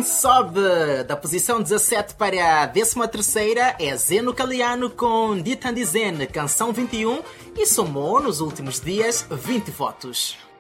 sobe da posição 17 para a 13ª é Zeno Caliano com Ditan Dizen, canção 21, e somou nos últimos dias 20 votos.